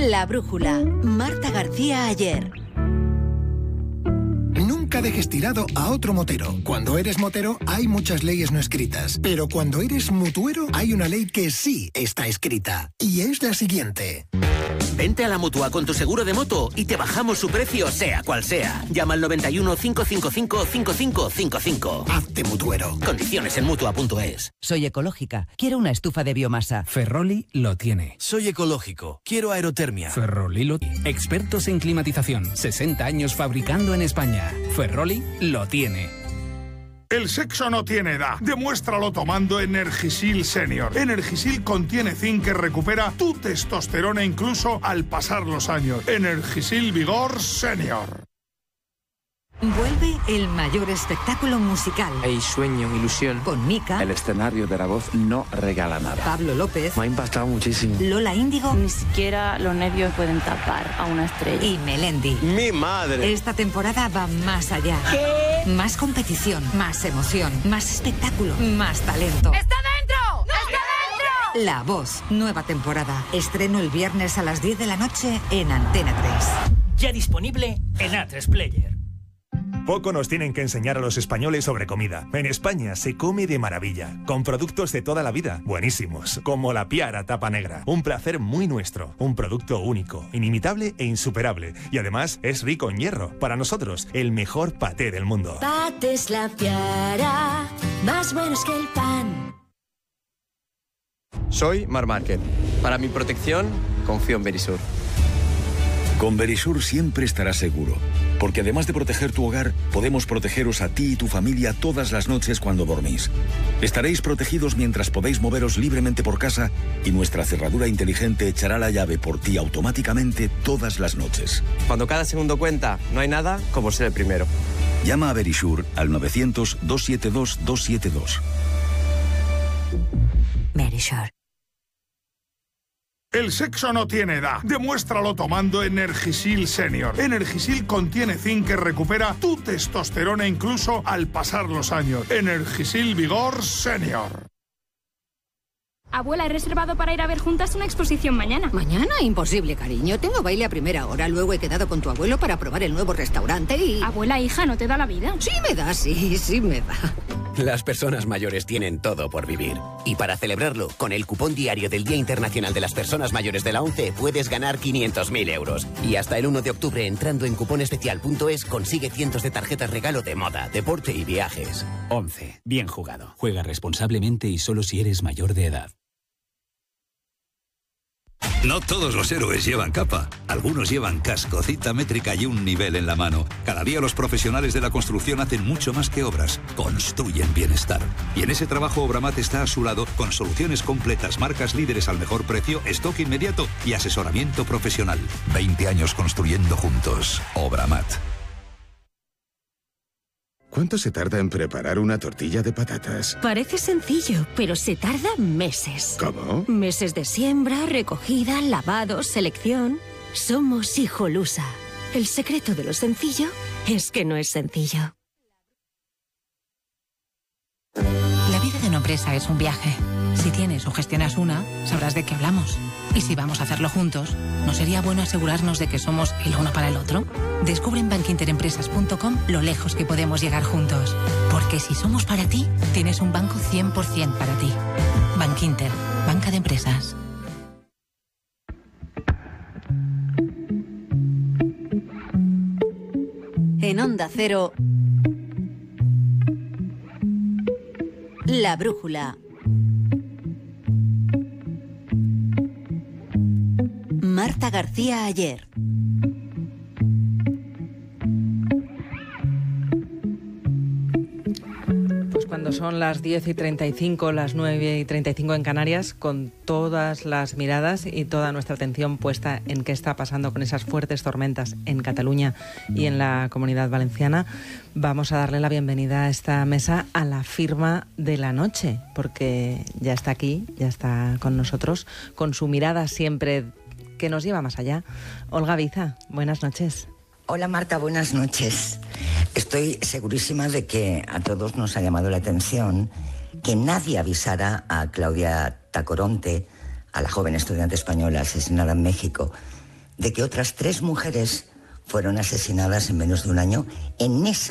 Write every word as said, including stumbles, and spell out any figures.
La Brújula. Marta García Ayer. Nunca dejes tirado a otro motero. Cuando eres motero hay muchas leyes no escritas, pero cuando eres mutuero hay una ley que sí está escrita, y es la siguiente. Vente a la Mutua con tu seguro de moto y te bajamos su precio sea cual sea. Llama al noventa y uno, cinco cinco cinco, cinco cinco cinco cinco. Hazte mutuero. Condiciones en mutua punto es. Soy ecológica. Quiero una estufa de biomasa. Ferroli lo tiene. Soy ecológico. Quiero aerotermia. Ferroli lo tiene. Expertos en climatización. sesenta años fabricando en España. Ferroli lo tiene. El sexo no tiene edad. Demuéstralo tomando Energisil Senior. Energisil contiene zinc que recupera tu testosterona incluso al pasar los años. Energisil Vigor Senior. Vuelve el mayor espectáculo musical. Hay sueño, ilusión. Con Mika. El escenario de La Voz no regala nada. Pablo López. Me ha impactado muchísimo. Lola Índigo. Ni siquiera los nervios pueden tapar a una estrella. Y Melendi. ¡Mi madre! Esta temporada va más allá. ¿Qué? Más competición, más emoción, más espectáculo, más talento. ¡Está dentro! ¡No! ¡Está dentro! La Voz, nueva temporada. Estreno el viernes a las diez de la noche en Antena tres. Ya disponible en A tres Player. Poco nos tienen que enseñar a los españoles sobre comida. En España se come de maravilla, con productos de toda la vida, buenísimos, como la Piara Tapa Negra. Un placer muy nuestro, un producto único, inimitable e insuperable. Y además es rico en hierro. Para nosotros, el mejor paté del mundo. Patés La Piara, más buenos que el pan. Soy Mar Márquez. Para mi protección, confío en Verisur. Con Verisur siempre estarás seguro, porque además de proteger tu hogar, podemos protegeros a ti y tu familia todas las noches cuando dormís. Estaréis protegidos mientras podéis moveros libremente por casa y nuestra cerradura inteligente echará la llave por ti automáticamente todas las noches. Cuando cada segundo cuenta, no hay nada como ser el primero. Llama a Verisur al novecientos, doscientos setenta y dos, doscientos setenta y dos. Verisur. El sexo no tiene edad. Demuéstralo tomando Energisil Senior. Energisil contiene zinc que recupera tu testosterona incluso al pasar los años. Energisil Vigor Senior. Abuela, he reservado para ir a ver juntas una exposición mañana. ¿Mañana? Imposible, cariño. Tengo baile a primera hora. Luego he quedado con tu abuelo para probar el nuevo restaurante y... Abuela, hija, ¿no te da la vida? Sí me da, sí, sí me da. Las personas mayores tienen todo por vivir. Y para celebrarlo, con el cupón diario del Día Internacional de las Personas Mayores de la ONCE, puedes ganar quinientos mil euros. Y hasta el uno de octubre, entrando en cuponespecial punto es, consigue cientos de tarjetas regalo de moda, deporte y viajes. ONCE. Bien jugado. Juega responsablemente y solo si eres mayor de edad. No todos los héroes llevan capa. Algunos llevan casco, cita métrica y un nivel en la mano. Cada día los profesionales de la construcción hacen mucho más que obras. Construyen bienestar. Y en ese trabajo Obramat está a su lado con soluciones completas, marcas líderes al mejor precio, stock inmediato y asesoramiento profesional. veinte años construyendo juntos. Obramat. ¿Cuánto se tarda en preparar una tortilla de patatas? Parece sencillo, pero se tarda meses. ¿Cómo? Meses de siembra, recogida, lavado, selección. Somos Hijolusa. El secreto de lo sencillo es que no es sencillo. La vida de una empresa es un viaje. Si tienes o gestionas una, sabrás de qué hablamos. Y si vamos a hacerlo juntos, ¿no sería bueno asegurarnos de que somos el uno para el otro? Descubre en bankinterempresas punto com lo lejos que podemos llegar juntos. Porque si somos para ti, tienes un banco cien por ciento para ti. Bankinter, banca de empresas. En Onda Cero, La Brújula. Marta García Ayer. Pues cuando son las diez y treinta y cinco, las nueve y treinta y cinco en Canarias, con todas las miradas y toda nuestra atención puesta en qué está pasando con esas fuertes tormentas en Cataluña y en la Comunidad Valenciana, vamos a darle la bienvenida a esta mesa a la firma de la noche, porque ya está aquí, ya está con nosotros, con su mirada siempre que nos lleva más allá. Olga Biza, buenas noches. Hola Marta, buenas noches. Estoy segurísima de que a todos nos ha llamado la atención que nadie avisara a Claudia Tacoronte, a la joven estudiante española asesinada en México, de que otras tres mujeres fueron asesinadas en menos de un año en esa